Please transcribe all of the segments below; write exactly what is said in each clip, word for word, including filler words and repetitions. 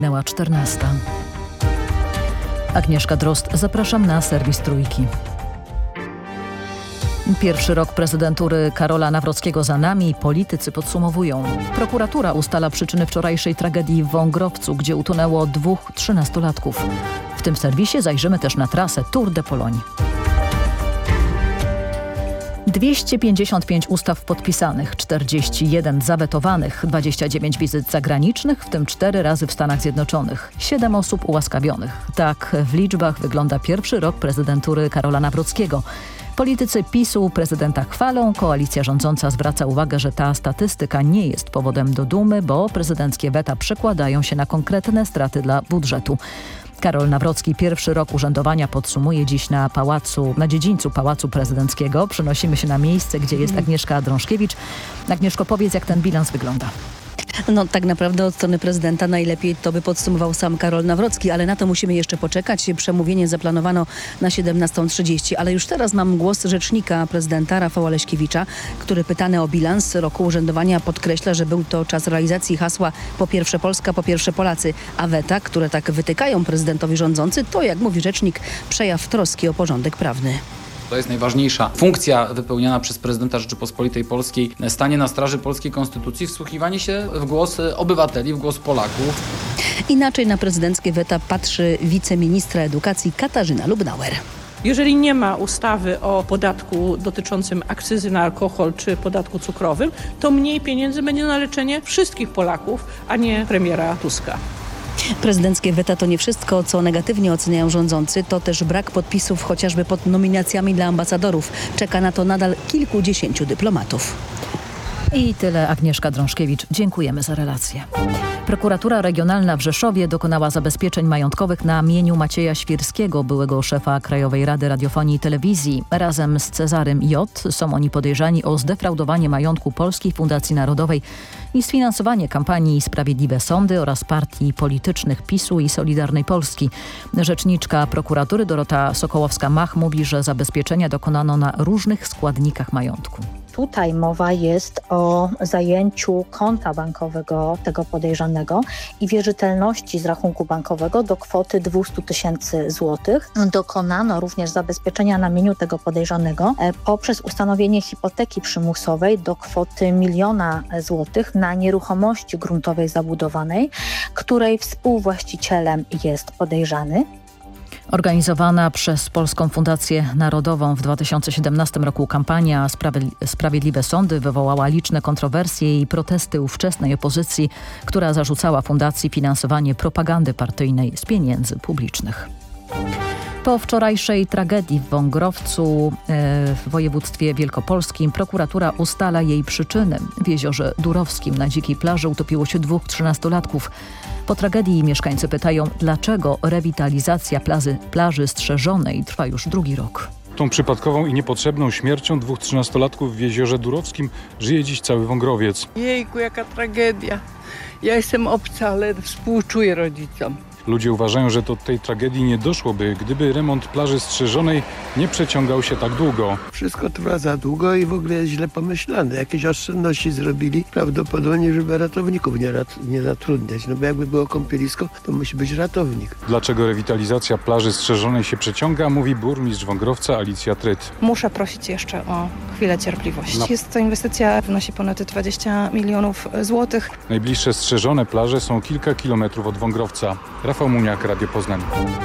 Minęła czternasta. Agnieszka Drozd, zapraszam na serwis Trójki. Pierwszy rok prezydentury Karola Nawrockiego za nami. Politycy podsumowują. Prokuratura ustala przyczyny wczorajszej tragedii w Wągrowcu, gdzie utonęło dwóch trzynastolatków. W tym serwisie zajrzymy też na trasę Tour de Pologne. dwieście pięćdziesiąt pięć ustaw podpisanych, czterdzieści jeden zawetowanych, dwadzieścia dziewięć wizyt zagranicznych, w tym cztery razy w Stanach Zjednoczonych, siedem osób ułaskawionych. Tak w liczbach wygląda pierwszy rok prezydentury Karola Nawrockiego. Politycy PiSu prezydenta chwalą, koalicja rządząca zwraca uwagę, że ta statystyka nie jest powodem do dumy, bo prezydenckie weta przekładają się na konkretne straty dla budżetu. Karol Nawrocki pierwszy rok urzędowania podsumuje dziś na pałacu, na dziedzińcu Pałacu Prezydenckiego. Przenosimy się na miejsce, gdzie jest Agnieszka Drążkiewicz. Agnieszko, powiedz, jak ten bilans wygląda. No tak naprawdę od strony prezydenta najlepiej to by podsumował sam Karol Nawrocki, ale na to musimy jeszcze poczekać. Przemówienie zaplanowano na siedemnastą trzydzieści, ale już teraz mam głos rzecznika prezydenta Rafała Leśkiewicza, który pytany o bilans roku urzędowania podkreśla, że był to czas realizacji hasła po pierwsze Polska, po pierwsze Polacy, a weta, które tak wytykają prezydentowi rządzący, to jak mówi rzecznik, przejaw troski o porządek prawny. To jest najważniejsza funkcja wypełniana przez prezydenta Rzeczypospolitej Polskiej. Stanie na straży polskiej konstytucji, wsłuchiwanie się w głos obywateli, w głos Polaków. Inaczej na prezydenckie weta patrzy wiceministra edukacji Katarzyna Lubnauer. Jeżeli nie ma ustawy o podatku dotyczącym akcyzy na alkohol czy podatku cukrowym, to mniej pieniędzy będzie na leczenie wszystkich Polaków, a nie premiera Tuska. Prezydenckie weta to nie wszystko, co negatywnie oceniają rządzący. To też brak podpisów chociażby pod nominacjami dla ambasadorów. Czeka na to nadal kilkudziesięciu dyplomatów. I tyle, Agnieszka Drążkiewicz. Dziękujemy za relację. Prokuratura Regionalna w Rzeszowie dokonała zabezpieczeń majątkowych na mieniu Macieja Świrskiego, byłego szefa Krajowej Rady Radiofonii i Telewizji. Razem z Cezarym J. są oni podejrzani o zdefraudowanie majątku Polskiej Fundacji Narodowej i sfinansowanie kampanii Sprawiedliwe Sądy oraz partii politycznych PiSu i Solidarnej Polski. Rzeczniczka prokuratury Dorota Sokołowska-Mach mówi, że zabezpieczenia dokonano na różnych składnikach majątku. Tutaj mowa jest o zajęciu konta bankowego tego podejrzanego i wierzytelności z rachunku bankowego do kwoty dwieście tysięcy złotych. Dokonano również zabezpieczenia na mieniu tego podejrzanego poprzez ustanowienie hipoteki przymusowej do kwoty miliona złotych na nieruchomości gruntowej zabudowanej, której współwłaścicielem jest podejrzany. Organizowana przez Polską Fundację Narodową w dwa tysiące siedemnastym roku kampania Sprawiedliwe Sądy wywołała liczne kontrowersje i protesty ówczesnej opozycji, która zarzucała fundacji finansowanie propagandy partyjnej z pieniędzy publicznych. Po wczorajszej tragedii w Wągrowcu w województwie wielkopolskim prokuratura ustala jej przyczyny. W jeziorze Durowskim na dzikiej plaży utopiło się dwóch trzynastolatków. Po tragedii mieszkańcy pytają, dlaczego rewitalizacja plaży, plaży strzeżonej trwa już drugi rok. Tą przypadkową i niepotrzebną śmiercią dwóch trzynastolatków w jeziorze Durowskim żyje dziś cały Wągrowiec. Jejku, jaka tragedia. Ja jestem obca, ale współczuję rodzicom. Ludzie uważają, że do tej tragedii nie doszłoby, gdyby remont plaży strzeżonej nie przeciągał się tak długo. Wszystko trwa za długo i w ogóle jest źle pomyślane. Jakieś oszczędności zrobili prawdopodobnie, żeby ratowników nie, rat, nie zatrudniać. No bo jakby było kąpielisko, to musi być ratownik. Dlaczego rewitalizacja plaży strzeżonej się przeciąga, mówi burmistrz Wągrowca Alicja Tryt. Muszę prosić jeszcze o chwilę cierpliwości. No. Jest to inwestycja, wynosi ponad dwadzieścia milionów złotych. Najbliższe strzeżone plaże są kilka kilometrów od Wągrowca. Rafał Muniak, Radio Poznań.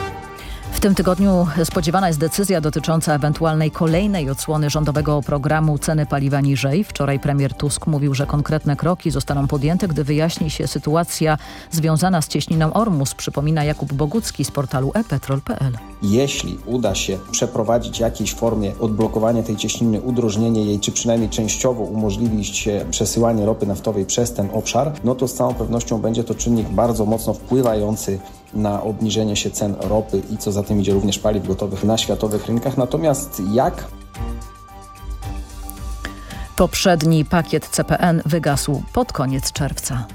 W tym tygodniu spodziewana jest decyzja dotycząca ewentualnej kolejnej odsłony rządowego programu Ceny paliwa niżej. Wczoraj premier Tusk mówił, że konkretne kroki zostaną podjęte, gdy wyjaśni się sytuacja związana z cieśniną Ormus, przypomina Jakub Bogucki z portalu e petrol kropka p l. Jeśli uda się przeprowadzić w jakiejś formie odblokowanie tej cieśniny, udrożnienie jej, czy przynajmniej częściowo umożliwić przesyłanie ropy naftowej przez ten obszar, no to z całą pewnością będzie to czynnik bardzo mocno wpływający na obniżenie się cen ropy i co za tym idzie również paliw gotowych na światowych rynkach. Natomiast jak? Poprzedni pakiet C P N wygasł pod koniec czerwca.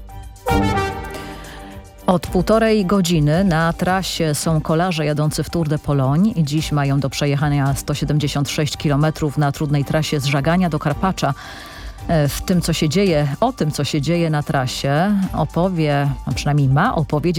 Od półtorej godziny na trasie są kolarze jadący w Tour de Pologne. Dziś mają do przejechania sto siedemdziesiąt sześć kilometrów na trudnej trasie z Żagania do Karpacza. W tym, co się dzieje, o tym, co się dzieje na trasie, opowie, a przynajmniej ma opowiedzieć